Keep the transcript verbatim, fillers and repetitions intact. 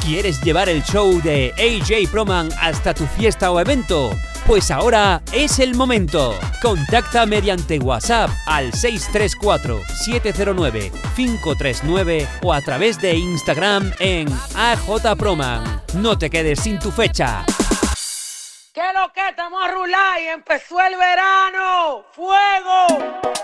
¿Quieres llevar el show de A J Proman hasta tu fiesta o evento? Pues ahora es el momento. Contacta mediante WhatsApp al seis tres cuatro, siete cero nueve, cinco tres nueve o a través de Instagram en A J Proman. No te quedes sin tu fecha. ¿Qué es lo que estamos a rular y empezó el verano? ¡Fuego!